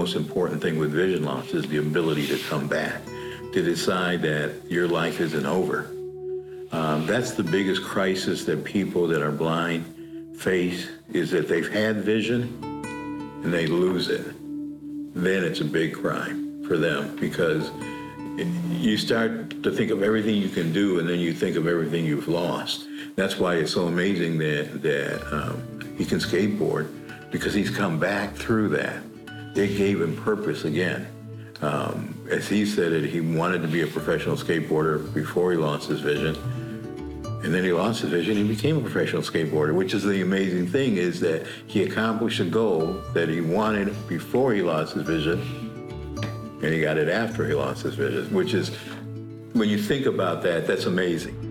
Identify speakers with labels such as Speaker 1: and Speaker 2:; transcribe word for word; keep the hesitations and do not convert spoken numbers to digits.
Speaker 1: most important thing with vision loss is the ability to come back, to decide that your life isn't over. Um, that's the biggest crisis that people that are blind face, is that they've had vision and they lose it. Then it's a big crime for them, because it, you start to think of everything you can do, and then you think of everything you've lost. That's why it's so amazing that, that um, he can skateboard, because he's come back through that. It gave him purpose again. Um, as he said it, he wanted to be a professional skateboarder before he lost his vision. And then he lost his vision and became a professional skateboarder, which is the amazing thing, is that he accomplished a goal that he wanted before he lost his vision, and he got it after he lost his vision, which is, when you think about that, that's amazing.